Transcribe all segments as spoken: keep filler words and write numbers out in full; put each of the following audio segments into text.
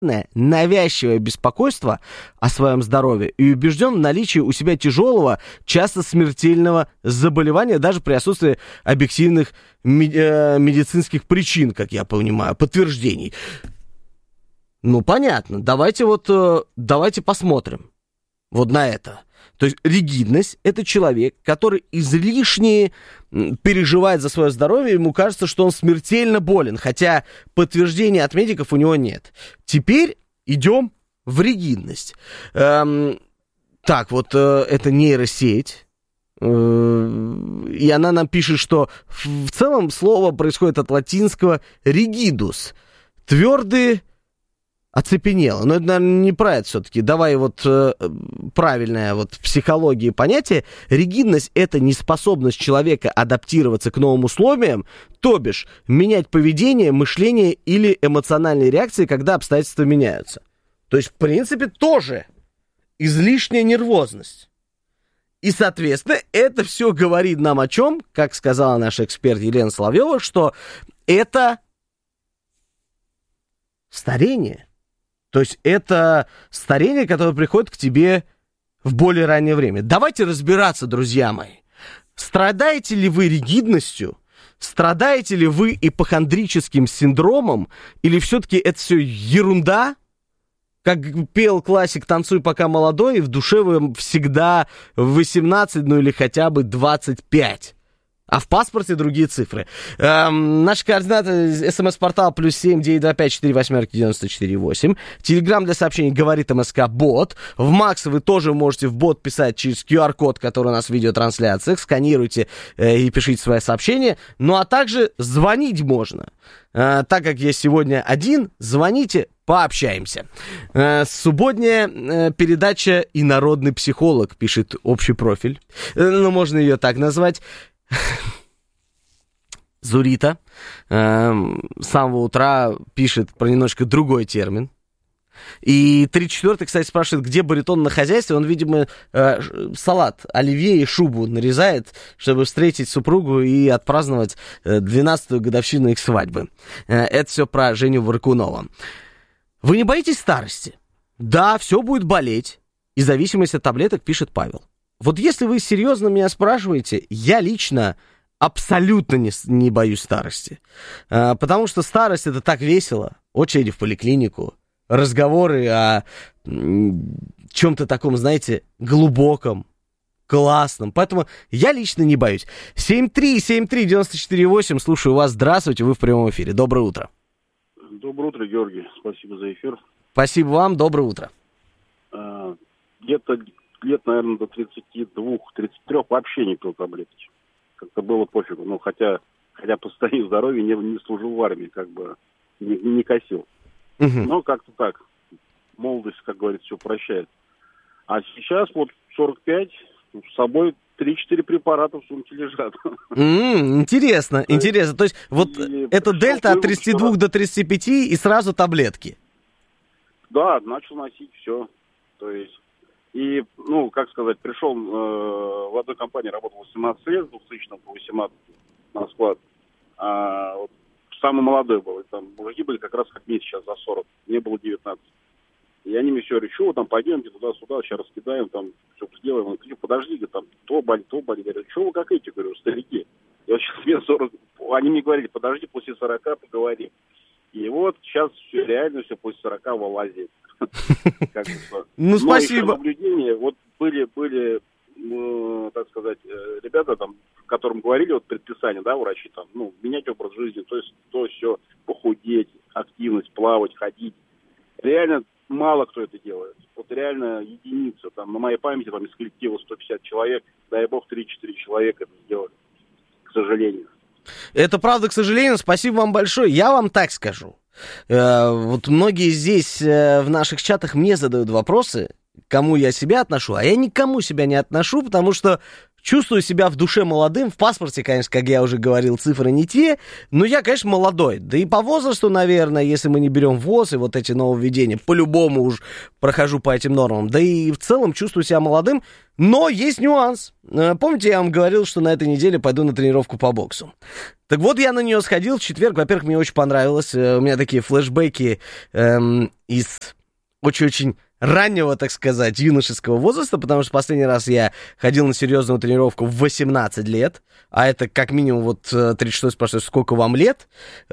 навязчивое беспокойство о своем здоровье и убежден в наличии у себя тяжелого, часто смертельного заболевания, даже при отсутствии объективных медицинских причин, как я понимаю, подтверждений. Ну, понятно. Давайте вот, давайте посмотрим вот на это. То есть ригидность – это человек, который излишне переживает за свое здоровье, ему кажется, что он смертельно болен, хотя подтверждения от медиков у него нет. Теперь идем в ригидность. Эм, так, вот э, это нейросеть, э, и она нам пишет, что в, в целом слово происходит от латинского «rigidus» – твердый, оцепенело. Но это, наверное, не про это все-таки. Давай вот э, правильное вот в психологии понятие. Ригидность — это неспособность человека адаптироваться к новым условиям, то бишь менять поведение, мышление или эмоциональные реакции, когда обстоятельства меняются. То есть, в принципе, тоже излишняя нервозность. И, соответственно, это все говорит нам о чем, как сказала наш эксперт Елена Соловьева, что это старение. То есть это старение, которое приходит к тебе в более раннее время. Давайте разбираться, друзья мои. Страдаете ли вы ригидностью? Страдаете ли вы ипохондрическим синдромом? Или все-таки это все ерунда? Как пел классик «Танцуй, пока молодой», и в душе вы всегда восемнадцать, ну или хотя бы двадцать пять. А в паспорте другие цифры. Эм, наши координаты: смс-портал плюс семь девять два пять четыре восьмерки девяносто четыре восемь. Телеграм для сообщений говорит МСК Бот. В Макс вы тоже можете в бот писать через ку ар код, который у нас в видеотрансляциях. Сканируйте э, и пишите свои сообщения. Ну а также звонить можно. Э, так как я сегодня один, звоните, пообщаемся. Э, субботняя э, передача «Инородный психолог», пишет общий профиль. Э, ну, можно ее так назвать. Зурита э, с самого утра пишет про немножко другой термин. И тридцать четвёртый, кстати, спрашивает, где баритон на хозяйстве. Он, видимо, э, салат, оливье и шубу нарезает, чтобы встретить супругу и отпраздновать э, двенадцатую годовщину их свадьбы. Э, это все про Женю Варкунова. Вы не боитесь старости? Да, все будет болеть. И зависимость от таблеток, пишет Павел. Вот если вы серьезно меня спрашиваете, я лично абсолютно не, не боюсь старости. А, потому что старость — это так весело. Очереди в поликлинику, разговоры о м, чем-то таком, знаете, глубоком, классном. Поэтому я лично не боюсь. семь три семь три девять четыре восемь, слушаю вас. Здравствуйте, вы в прямом эфире. Доброе утро. Доброе утро, Георгий. Спасибо за эфир. Спасибо вам. Доброе утро. А, где-то лет, наверное, до тридцати двух - тридцати трёх вообще не пил таблетки. Как-то было пофигу. Ну, хотя, хотя по состоянию здоровья не, не служил в армии, как бы не, не косил. Угу. Но как-то так. Молодость, как говорится, все прощает. А сейчас вот сорок пять, с собой три-четыре препарата в сумке лежат. Mm, интересно, то интересно. Есть, то есть вот это дельта от тридцати двух до тридцати пяти и сразу таблетки? Да, начал носить все. То есть и, ну, как сказать, пришел э, в одной компании, работал восемнадцать лет, с двухтысячного по восемнадцатый на склад. А, вот, самый молодой был. И там мужики были как раз как мне сейчас за сорок. Мне было девятнадцать. И они мне все говорят, что там, пойдемте туда-сюда, сейчас раскидаем, там, все сделаем. Он говорит, подожди, там, то болит, то болит. Я говорю, что вы как эти, говорю, старики? Я сейчас мне сорок... Они мне говорили, подожди, после сорока поговорим. И вот сейчас все реально, все после сорока вылазит. Ну, спасибо. Наблюдения, вот были, были, так сказать, ребята, там, которым говорили, вот предписание, да, врачи, там, ну, менять образ жизни, то есть то все, похудеть, активность, плавать, ходить. Реально мало кто это делает. Вот реально единицы. Там на моей памяти там из коллектива сто пятьдесят человек, дай бог, три-четыре человека это сделали. К сожалению. Это правда, к сожалению. Спасибо вам большое. Я вам так скажу. Э, вот многие здесь э, в наших чатах мне задают вопросы. к кому я себя отношу, а я никому себя не отношу, потому что чувствую себя в душе молодым. В паспорте, конечно, как я уже говорил, цифры не те, но я, конечно, молодой. Да и по возрасту, наверное, если мы не берем ВОЗ и вот эти нововведения, по-любому уж прохожу по этим нормам. Да и в целом чувствую себя молодым, но есть нюанс. Помните, я вам говорил, что на этой неделе пойду на тренировку по боксу? Так вот, я на нее сходил в четверг. Во-первых, мне очень понравилось. У меня такие флешбеки эм, из очень-очень раннего, так сказать, юношеского возраста, потому что последний раз я ходил на серьезную тренировку в восемнадцать лет, а это как минимум вот тридцать шесть спрашивают, сколько вам лет?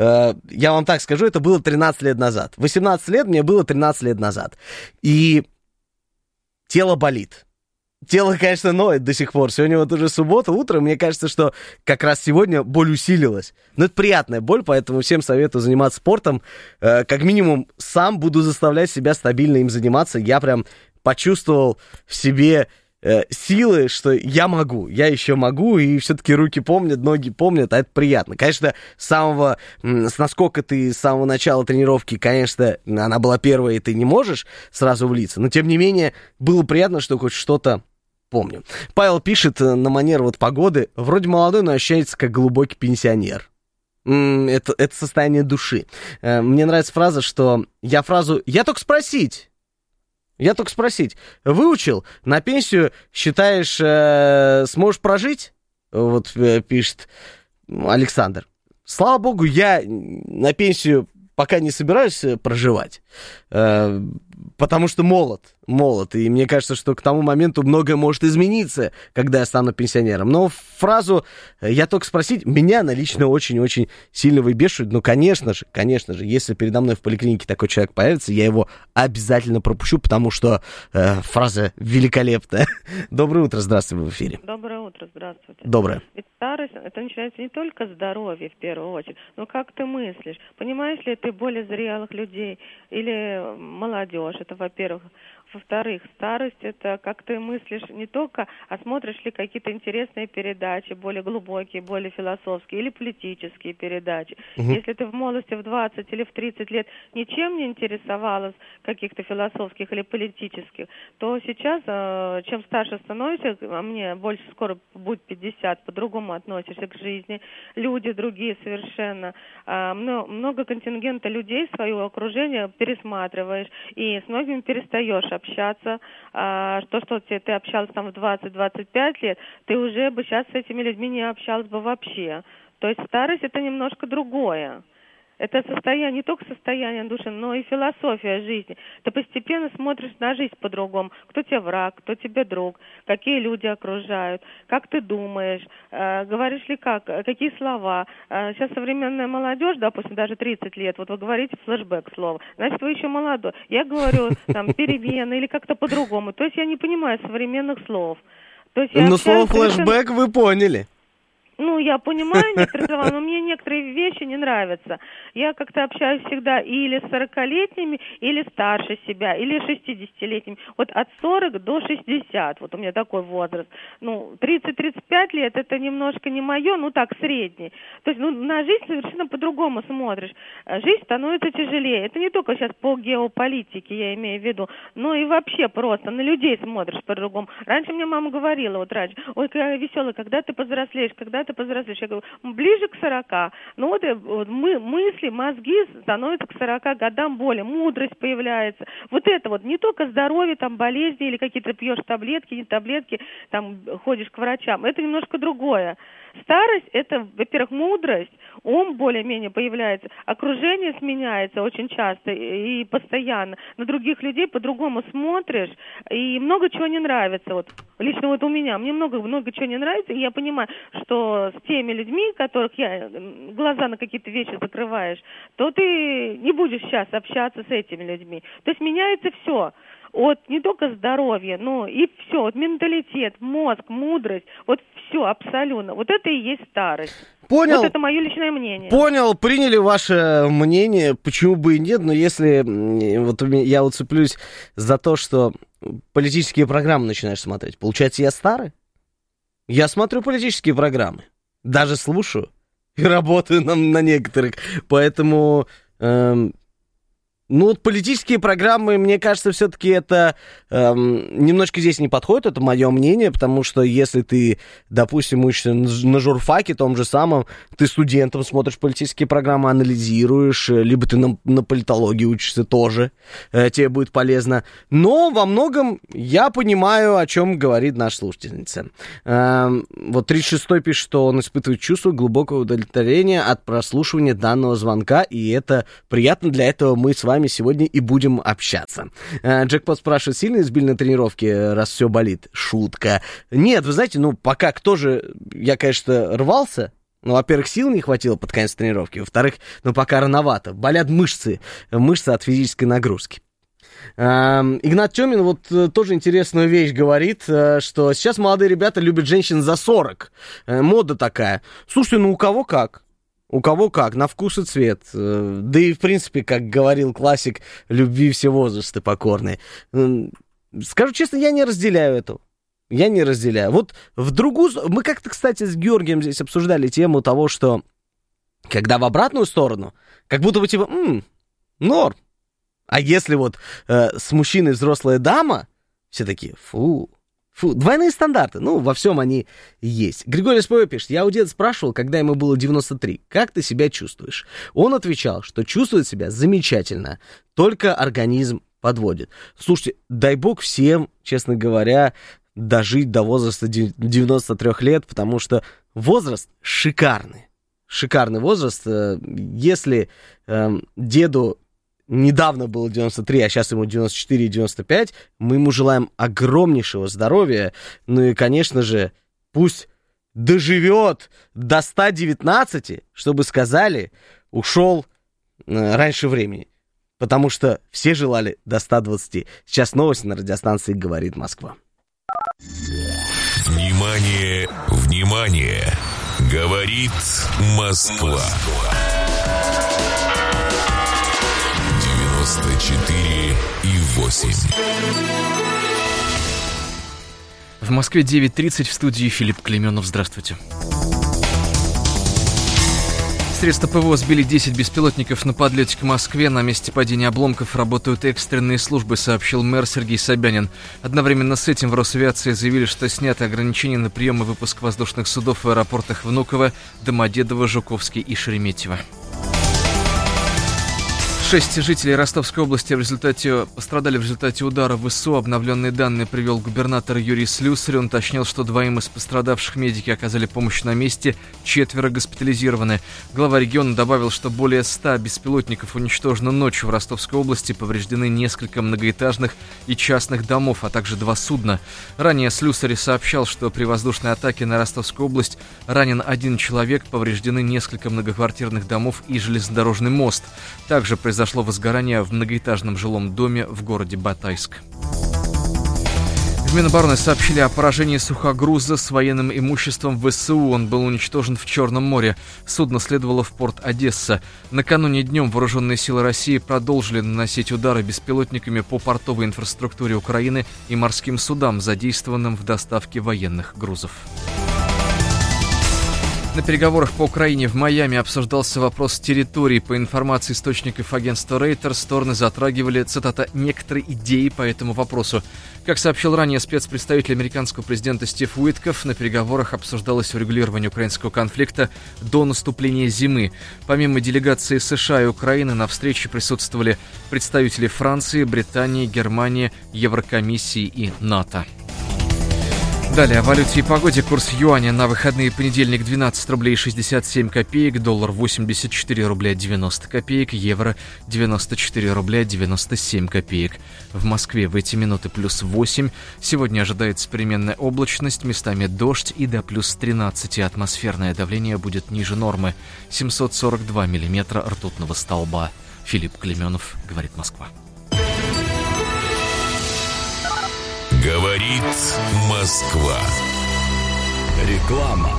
Я вам так скажу, это было тринадцать лет назад. восемнадцать лет мне было тринадцать лет назад. И тело болит. Тело, конечно, ноет до сих пор. Сегодня вот уже суббота, утро. Мне кажется, что как раз сегодня боль усилилась. Но это приятная боль, поэтому всем советую заниматься спортом. Э, как минимум, сам буду заставлять себя стабильно им заниматься. Я прям почувствовал в себе э, силы, что я могу. Я еще могу, и все-таки руки помнят, ноги помнят, а это приятно. Конечно, с самого, с насколько ты с самого начала тренировки, конечно, она была первая, и ты не можешь сразу влиться. Но, тем не менее, было приятно, что хоть что-то помню. Павел пишет на манер вот погоды. Вроде молодой, но ощущается как глубокий пенсионер. Это, это состояние души. Мне нравится фраза, что я фразу «я только спросить». Я только спросить. Выучил? На пенсию, считаешь, э, сможешь прожить? Вот э, пишет Александр. Слава богу, я на пенсию пока не собираюсь проживать, э, потому что молод, молод, и мне кажется, что к тому моменту многое может измениться, когда я стану пенсионером. Но фразу «я только спросить» меня она лично очень-очень сильно выбешивает. Ну, конечно же, конечно же, если передо мной в поликлинике такой человек появится, я его обязательно пропущу, потому что э, фраза великолепная. Доброе утро, здравствуйте, в эфире. Доброе утро, здравствуйте. Доброе. Ведь старость, это начинается не только здоровье в первую очередь, но как ты мыслишь. Понимаешь ли ты более зрелых людей или молодежь? Это, во-первых. Во-вторых, старость – это как ты мыслишь не только, а смотришь ли какие-то интересные передачи, более глубокие, более философские или политические передачи. Угу. Если ты в молодости в двадцать или в тридцать лет ничем не интересовалась, каких-то философских или политических, то сейчас, чем старше становишься, а мне больше скоро будет пятьдесят, по-другому относишься к жизни, люди другие совершенно, много контингента людей, свое окружение пересматриваешь и с многими перестаешь общаться, а, то, что ты, ты общалась там в двадцать-двадцать пять лет, ты уже бы сейчас с этими людьми не общалась бы вообще. То есть старость это немножко другое. Это состояние, не только состояние души, но и философия жизни. Ты постепенно смотришь на жизнь по-другому. Кто тебе враг, кто тебе друг, какие люди окружают, как ты думаешь, э, говоришь ли как, какие слова. Э, сейчас современная молодежь, допустим, даже тридцать лет, вот вы говорите флешбэк слово, значит, вы еще молодой. Я говорю там перемена или как-то по-другому. То есть я не понимаю современных слов. То есть я но слово совершенно... флешбэк вы поняли. Ну, я понимаю некоторые слова, но мне некоторые вещи не нравятся. Я как-то общаюсь всегда или с сорокалетними, или старше себя, или шестидесятилетними. Вот от сорока до шестидесяти, вот у меня такой возраст. Ну, тридцать-тридцать пять лет, это немножко не мое, ну так, средний. То есть, ну, на жизнь совершенно по-другому смотришь. Жизнь становится тяжелее. Это не только сейчас по геополитике, я имею в виду, но и вообще просто на людей смотришь по-другому. Раньше мне мама говорила, вот раньше, ой, какая веселая, когда ты повзрослеешь, когда ты повзрослеешь. Я говорю, ближе к сорока. Ну вот, вот мы, мысли, мозги становятся к сорока годам более, мудрость появляется. Вот это вот, не только здоровье, там, болезни или какие-то пьешь таблетки, не таблетки, там, ходишь к врачам. Это немножко другое. Старость – это, во-первых, мудрость, ум более-менее появляется, окружение сменяется очень часто и постоянно. На других людей по-другому смотришь, и много чего не нравится. Вот лично вот у меня, мне много-много чего не нравится, и я понимаю, что с теми людьми, которых я глаза на какие-то вещи закрываешь, то ты не будешь сейчас общаться с этими людьми. То есть меняется все. Вот не только здоровье, но и все, вот менталитет, мозг, мудрость, вот все абсолютно. Вот это и есть старость. Понял. Вот это мое личное мнение. Понял, приняли ваше мнение, почему бы и нет, но если вот я уцеплюсь за то, что политические программы начинаешь смотреть, получается, я старый? Я смотрю политические программы, даже слушаю и работаю на, на некоторых, поэтому... Эм, Ну, вот политические программы, мне кажется, все-таки это эм, немножко здесь не подходит, это мое мнение, потому что если ты, допустим, учишься на журфаке том же самом, ты студентом смотришь политические программы, анализируешь, либо ты на, на политологии учишься тоже, э, тебе будет полезно. Но во многом я понимаю, о чем говорит наша слушательница. Эм, вот тридцать шестой пишет, что он испытывает чувство глубокого удовлетворения от прослушивания данного звонка, и это приятно, для этого мы с вами сегодня и будем общаться. Джекпот спрашивает, сильно избили на тренировке, раз все болит? Шутка. Нет, вы знаете, ну, пока кто же... Я, конечно, рвался. Ну, во-первых, сил не хватило под конец тренировки. Во-вторых, ну, пока рановато. Болят мышцы. Мышцы от физической нагрузки. Игнат Тёмин вот тоже интересную вещь говорит, что сейчас молодые ребята любят женщин за сорок. Мода такая. Слушайте, ну, у кого как? У кого как, на вкус и цвет. Да и, в принципе, как говорил классик, любви все возрасты покорные. Скажу честно, я не разделяю этого. Я не разделяю. Вот в другую... Мы как-то, кстати, с Георгием здесь обсуждали тему того, что когда в обратную сторону, как будто бы типа, м-м, норм. А если вот э, с мужчиной взрослая дама, все такие, фу... Фу, двойные стандарты, ну, во всем они есть. Григорий СПВ пишет, я у деда спрашивал, когда ему было девяносто три, как ты себя чувствуешь? Он отвечал, что чувствует себя замечательно, только организм подводит. Слушайте, дай бог всем, честно говоря, дожить до возраста девяноста трёх лет, потому что возраст шикарный. Шикарный возраст. Если э, деду... недавно было девяносто три, а сейчас ему девяносто четыре, девяносто пять. Мы ему желаем огромнейшего здоровья. Ну и, конечно же, пусть доживет до ста девятнадцати, чтобы сказали, ушел э, раньше времени. Потому что все желали до ста двадцати. Сейчас новости на радиостанции «Говорит Москва». Внимание, внимание! Говорит Москва. девяносто четыре и восемь. В Москве девять тридцать, в студии Филипп Клеменов. Здравствуйте. Средства ПВО сбили десять беспилотников на подлете к Москве. На месте падения обломков работают экстренные службы, сообщил мэр Сергей Собянин. Одновременно с этим в Росавиации заявили, что сняты ограничения на прием и выпуск воздушных судов в аэропортах Внуково, Домодедово, Жуковский и Шереметьево. Шесть жителей Ростовской области в результате, пострадали в результате удара в ВСУ. Обновленные данные привел губернатор Юрий Слюсарь. Он уточнил, что двоим из пострадавших медики оказали помощь на месте, четверо госпитализированы. Глава региона добавил, что более ста беспилотников уничтожено ночью в Ростовской области, повреждены несколько многоэтажных и частных домов, а также два судна. Ранее Слюсарь сообщал, что при воздушной атаке на Ростовскую область ранен один человек, повреждены несколько многоквартирных домов и железнодорожный мост. Также произошло Произошло возгорание в многоэтажном жилом доме в городе Батайск. В Минобороны сообщили о поражении сухогруза с военным имуществом ВСУ. Он был уничтожен в Черном море. Судно следовало в порт Одесса. Накануне днем вооруженные силы России продолжили наносить удары беспилотниками по портовой инфраструктуре Украины и морским судам, задействованным в доставке военных грузов. На переговорах по Украине в Майами обсуждался вопрос территорий. По информации источников агентства Reuters, стороны затрагивали, цитата, «некоторые идеи по этому вопросу». Как сообщил ранее спецпредставитель американского президента Стив Уитков, на переговорах обсуждалось урегулирование украинского конфликта до наступления зимы. Помимо делегации США и Украины, на встрече присутствовали представители Франции, Британии, Германии, Еврокомиссии и НАТО. Далее о валюте и погоде. Курс юаня на выходные: понедельник двенадцать рублей шестьдесят семь копеек, доллар восемьдесят четыре рубля девяносто копеек, евро девяносто четыре рубля девяносто семь копеек. В Москве в эти минуты плюс восемь. Сегодня ожидается переменная облачность, местами дождь и до плюс тринадцати. Атмосферное давление будет ниже нормы. семьсот сорок два миллиметра ртутного столба. Филипп Клеменов, говорит Москва. Говорит Москва. Реклама.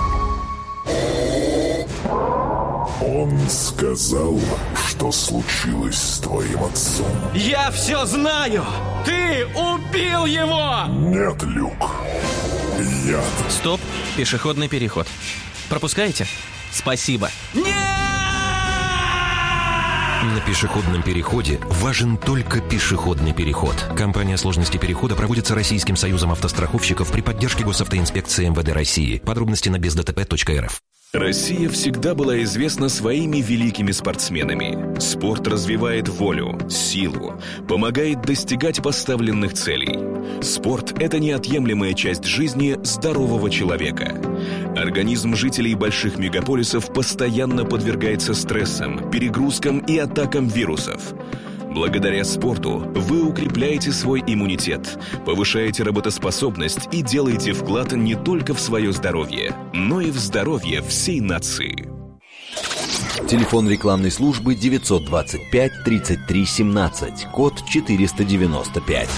Он сказал, что случилось с твоим отцом. Я все знаю! Ты убил его! Нет, Люк. Яд. Стоп, пешеходный переход. Пропускаете? Спасибо. Нет! На пешеходном переходе важен только пешеходный переход. Кампания «Сложности перехода» проводится Российским союзом автостраховщиков при поддержке госавтоинспекции эм вэ дэ России. Подробности на без дэ тэ пэ точка эр эф. Россия всегда была известна своими великими спортсменами. Спорт развивает волю, силу, помогает достигать поставленных целей. Спорт – это неотъемлемая часть жизни здорового человека. Организм жителей больших мегаполисов постоянно подвергается стрессам, перегрузкам и атакам вирусов. Благодаря спорту вы укрепляете свой иммунитет, повышаете работоспособность и делаете вклад не только в свое здоровье, но и в здоровье всей нации. Телефон рекламной службы девятьсот двадцать пять тридцать три семнадцать, код четыреста девяносто пять.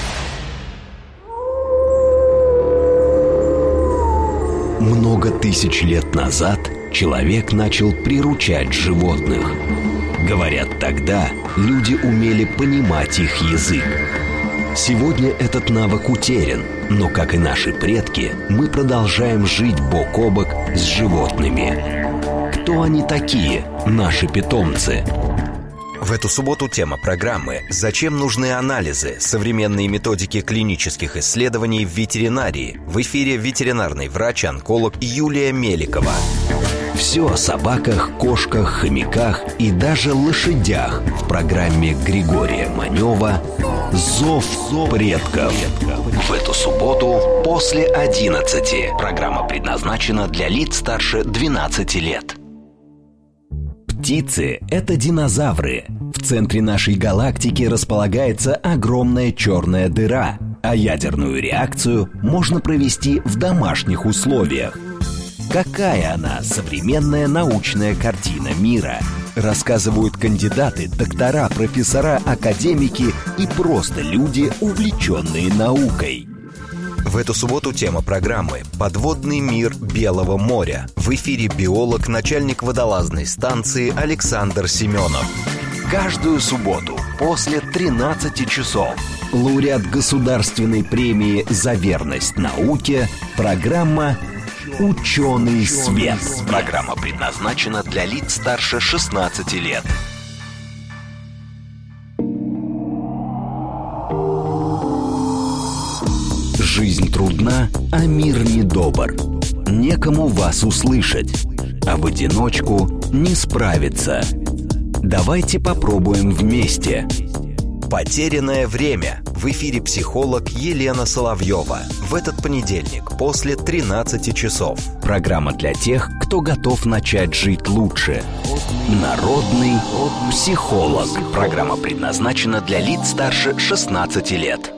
Много тысяч лет назад человек начал приручать животных. Говорят, тогда люди умели понимать их язык. Сегодня этот навык утерян, но, как и наши предки, мы продолжаем жить бок о бок с животными. Кто они такие, наши питомцы? В эту субботу тема программы «Зачем нужны анализы? Современные методики клинических исследований в ветеринарии». В эфире ветеринарный врач-онколог Юлия Меликова. Все о собаках, кошках, хомяках и даже лошадях в программе Григория Манева «Зов предков». В эту субботу после одиннадцати. Программа предназначена для лиц старше двенадцати лет. Птицы – это динозавры. В центре нашей галактики располагается огромная черная дыра, а ядерную реакцию можно провести в домашних условиях. Какая она, современная научная картина мира? Рассказывают кандидаты, доктора, профессора, академики и просто люди, увлеченные наукой. В эту субботу тема программы «Подводный мир Белого моря». В эфире биолог, начальник водолазной станции Александр Семенов. Каждую субботу после тринадцати часов лауреат государственной премии «За верность науке» программа «Ученый свет». Программа предназначена для лиц старше шестнадцати лет. Жизнь трудна, а мир недобр. Некому вас услышать, а в одиночку не справиться. Давайте попробуем вместе. «Потерянное время». В эфире психолог Елена Соловьева. В этот понедельник после тринадцати часов. Программа для тех, кто готов начать жить лучше. Народный психолог. Программа предназначена для лиц старше шестнадцати лет.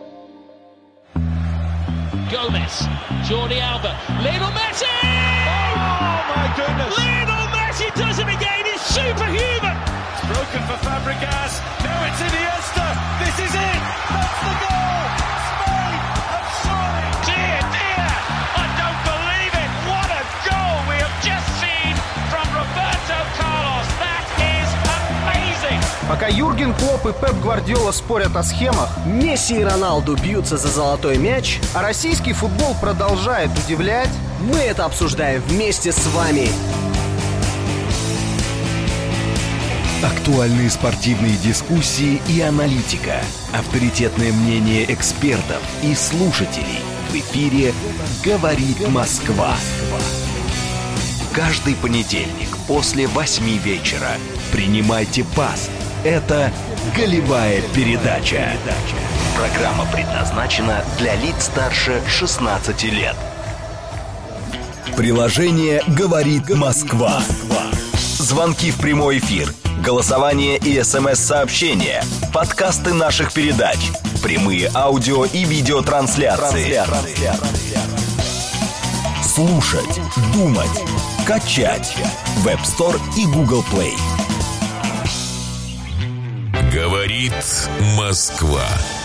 Gomez, Jordi Alba, Lionel Messi! Oh my goodness! Lionel Messi does it again, it's superhuman! It's broken for Fabregas, now it's Iniesta, this is it! That's the goal! Spain have scored! Dear, dear, I don't believe it! What a goal we have just seen from Roberto Carlos! That is amazing! Пока Юрген Клопп и Пеп Гвардиола спорят о схемах, Месси и Роналду бьются за золотой мяч, а российский футбол продолжает удивлять, мы это обсуждаем вместе с вами. Актуальные спортивные дискуссии и аналитика, авторитетное мнение экспертов и слушателей. В эфире «Говорит Москва». Каждый понедельник после восьми вечера принимайте пас. Это «Голевая передача». Программа предназначена для лиц старше шестнадцати лет. Приложение «Говорит Москва». Звонки в прямой эфир, голосование и смс-сообщения, подкасты наших передач, прямые аудио и видеотрансляции. Слушать, думать, качать. Web Store и Google Play. Говорит Москва.